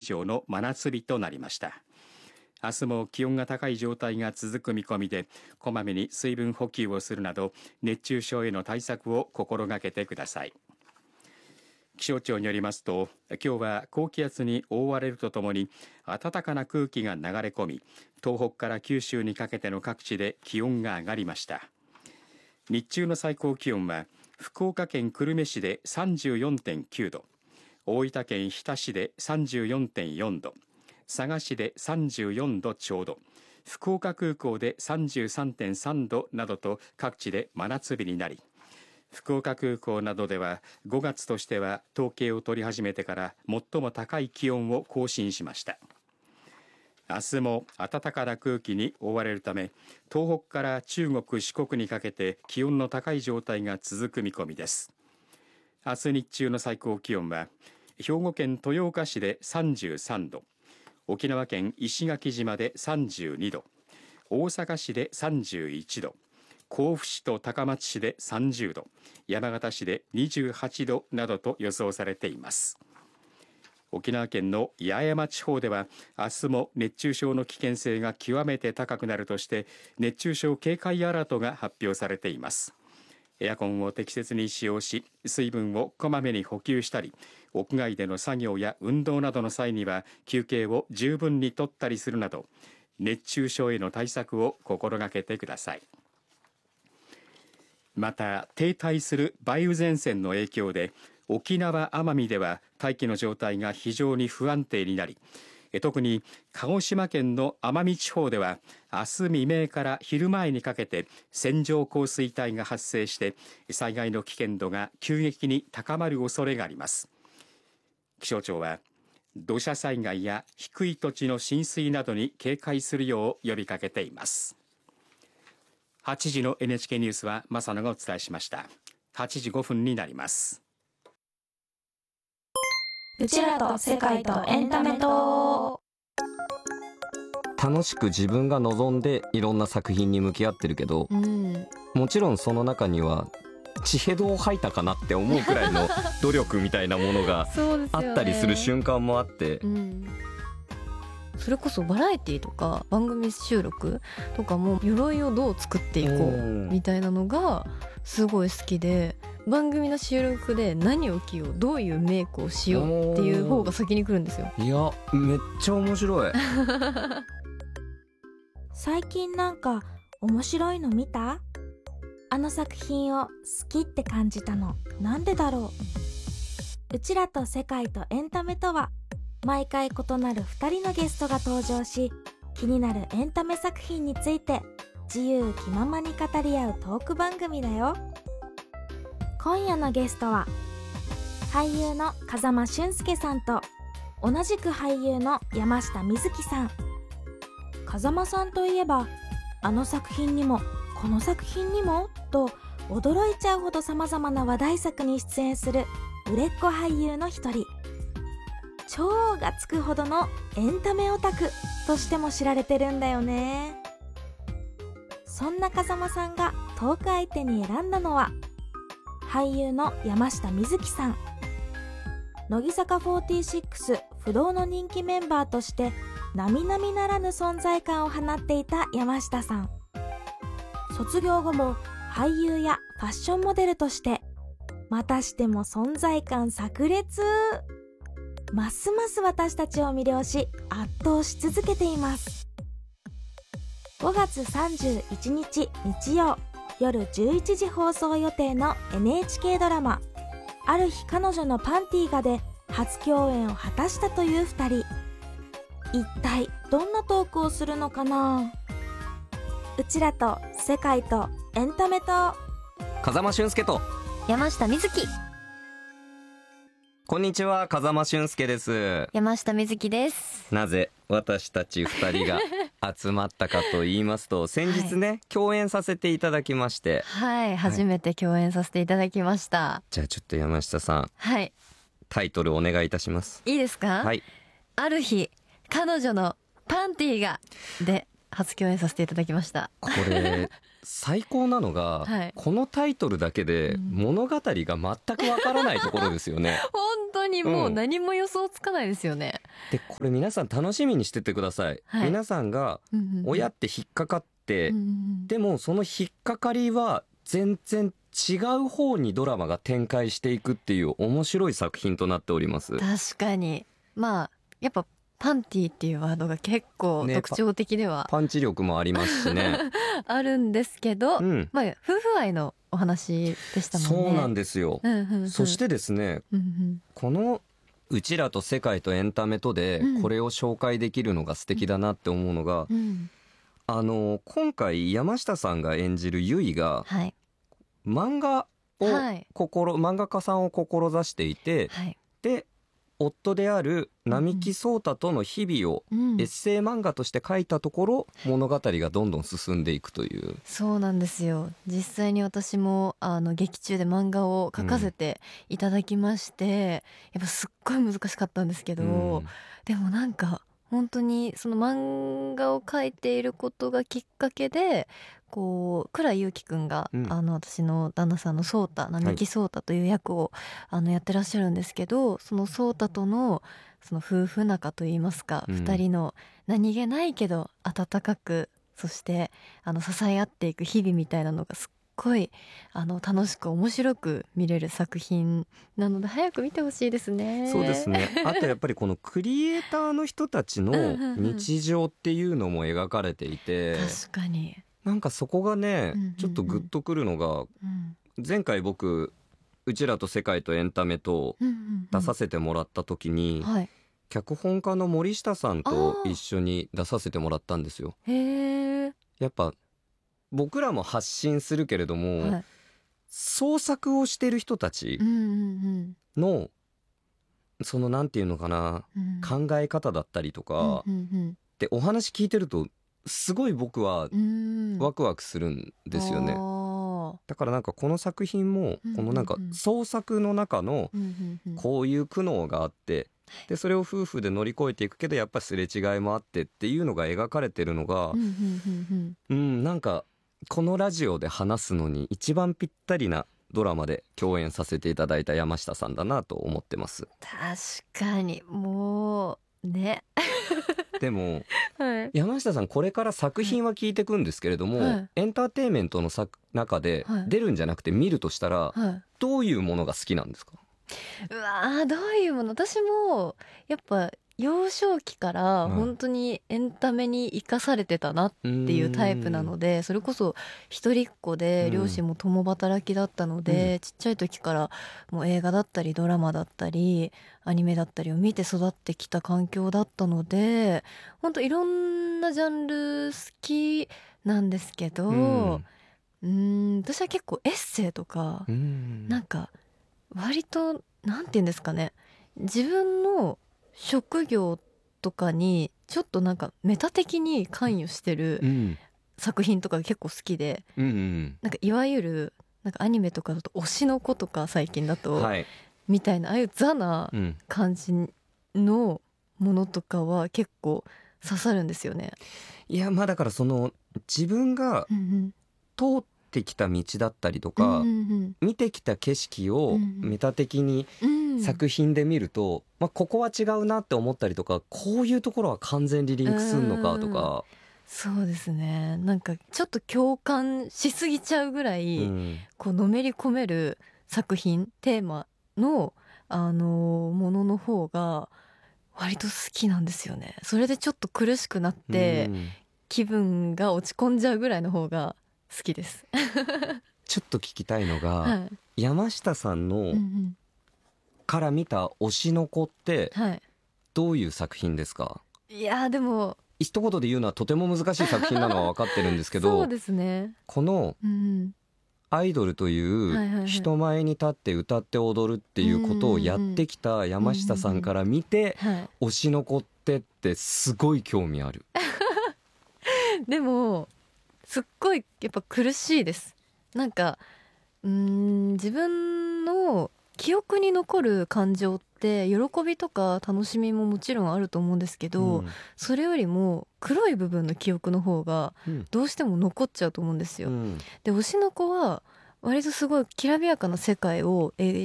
上の真夏日となりました。明日も気温が高い状態が続く見込みで、こまめに水分補給をするなど熱中症への対策を心がけてください。気象庁によりますと、今日は高気圧に覆われるとともに暖かな空気が流れ込み、東北から九州にかけての各地で気温が上がりました。日中の最高気温は福岡県久留米市で 34.9 度、大分県日田市で 34.4 度、佐賀市で34度ちょうど、福岡空港で 33.3 度などと各地で真夏日になり、福岡空港などでは5月としては統計を取り始めてから最も高い気温を更新しました。明日も暖かな空気に覆われるため、東北から中国四国にかけて気温の高い状態が続く見込みです。明日日中の最高気温は兵庫県豊岡市で33度、沖縄県石垣島で32度、大阪市で31度、甲府市と高松市で30度、山形市で28度などと予想されています。沖縄県の八重山地方では明日も熱中症の危険性が極めて高くなるとして熱中症警戒アラートが発表されています。エアコンを適切に使用し、水分をこまめに補給したり、屋外での作業や運動などの際には休憩を十分にとったりするなど熱中症への対策を心がけてください。また、停滞する梅雨前線の影響で沖縄・奄美では大気の状態が非常に不安定になり、特に鹿児島県の奄美地方では明日未明から昼前にかけて線状降水帯が発生して災害の危険度が急激に高まる恐れがあります。気象庁は土砂災害や低い土地の浸水などに警戒するよう呼びかけています。8時の NHK ニュースは正野がお伝えしました。8時5分になります。 うちらと世界とエンタメと楽しく自分が望んでいろんな作品に向き合ってるけど、もちろんその中には血ヘドを吐いたかなって思うくらいの努力みたいなものがあったりする瞬間もあって、 それこそバラエティとか番組収録とかも鎧をどう作っていこうみたいなのがすごい好きで、番組の収録で何を着よう、どういうメイクをしようっていう方が先に来るんですよ。 いや、めっちゃ面白い最近なんか面白いの見た？あの作品を好きって感じたのなんでだろう。うちらと世界とエンタメとは毎回異なる2人のゲストが登場し、気になるエンタメ作品について自由気ままに語り合うトーク番組だよ。今夜のゲストは俳優の風間俊介さんと同じく俳優の山下美月さん。風間さんといえばあの作品にもこの作品にもと驚いちゃうほど様々な話題作に出演する売れっ子俳優の一人。超がつくほどのエンタメオタクとしても知られてるんだよね。そんな風間さんがトーク相手に選んだのは俳優の山下美月さん。乃木坂46不動の人気メンバーとして並々ならぬ存在感を放っていた山下さん。卒業後も俳優やファッションモデルとしてまたしても存在感炸裂。ますます私たちを魅了し圧倒し続けています。5月31日日曜夜11時放送予定の NHK ドラマある日彼女のパンティーがで初共演を果たしたという2人。一体どんなトークをするのかな。うちらと世界とエンタメと風間俊介と山下美月。 こんにちは、風間俊介です。 山下美月です。 なぜ私たち2人が集まったかと言いますと、先日ね、共演させていただきまして、 初めて共演させていただきました。 じゃあちょっと山下さん、タイトルお願いいたします。 いいですか？ はい。 ある日彼女のパンティーがで初共演させていただきました。 これ最高なのが、 はい、 このタイトルだけで物語が全くわからないところですよね。 本当にもう何も予想つかないですよね。 でこれ皆さん楽しみにしててください、 はい、 皆さんが親って引っかかって、でもその引っかかりは全然違う方にドラマが展開していくっていう面白い作品となっております。 確かにまあやっぱパンティっていうワードが結構特徴的では、 パンチ力もありますしねあるんですけど、まあ、夫婦愛のお話でしたもんね。 そうなんですよ、そしてですね、このうちらと世界とエンタメとでこれを紹介できるのが素敵だなって思うのが、今回山下さんが演じるゆいが、漫画家さんを志していて、で夫である並木壮太との日々をエッセイ漫画として書いたところ、物語がどんどん進んでいくという。 そうなんですよ。実際に私も劇中で漫画を書かせていただきまして、やっぱすっごい難しかったんですけど、でもなんか本当にその漫画を描いていることがきっかけで、こう倉井祐希くんが、私の旦那さんの壮太、並木壮太という役をやってらっしゃるんですけど、その壮太とのその夫婦仲といいますか、2人の何気ないけど温かく、そして支え合っていく日々みたいなのがすっごい楽しく面白く見れる作品なので、早く見てほしいですね。 そうですね。あとやっぱりこのクリエイターの人たちの日常っていうのも描かれていて、 確かになんかそこがね、ちょっとグッとくるのが、前回僕うちらと世界とエンタメと出させてもらった時に、脚本家の森下さんと一緒に出させてもらったんですよ。やっぱ僕らも発信するけれども、創作をしてる人たちのそのなんていうのかな、考え方だったりとかでお話聞いてるとすごい僕はワクワクするんですよね。だからなんかこの作品もこのなんか創作の中のこういう苦悩があって、でそれを夫婦で乗り越えていくけどやっぱすれ違いもあってっていうのが描かれてるのが、なんかこのラジオで話すのに一番ぴったりなドラマで共演させていただいた山下さんだなと思ってます。 確かにもうねでも、山下さんこれから作品は聞いてくんですけれども、エンターテインメントの中で出るんじゃなくて見るとしたら、どういうものが好きなんですか？ うわー、どういうもの。私もやっぱ幼少期から本当にエンタメに生かされてたなっていうタイプなので、それこそ一人っ子で両親も共働きだったので、ちっちゃい時からもう映画だったりドラマだったりアニメだったりを見て育ってきた環境だったので、本当いろんなジャンル好きなんですけど、私は結構エッセイとか、なんか割となんて言うんですかね、自分の職業とかにちょっとなんかメタ的に関与してる作品とか結構好きで、なんかいわゆるなんかアニメとかだと推しの子とか最近だと、みたいなああいうザな感じのものとかは結構刺さるんですよね。 いやまあだからその自分が通ってきた道だったりとか、見てきた景色をメタ的に作品で見ると、ここは違うなって思ったりとか、こういうところは完全にリンクするのかとか、 そうですね、なんかちょっと共感しすぎちゃうぐらい、こうのめり込める作品テーマのものの方が割と好きなんですよね。それでちょっと苦しくなって気分が落ち込んじゃうぐらいの方が好きですちょっと聞きたいのが、山下さんのから見た推しの子ってどういう作品ですか？ いやでも一言で言うのはとても難しい作品なのは分かってるんですけどそうですね、 このアイドルという人前に立って歌って踊るっていうことをやってきた山下さんから見て、推しの子ってすごい興味あるでもすっごいやっぱ苦しいです。なんか自分の記憶に残る感情って喜びとか楽しみももちろんあると思うんですけど、それよりも黒い部分の記憶の方がどうしても残っちゃうと思うんですよ。で推しの子は割とすごいきらびやかな世界を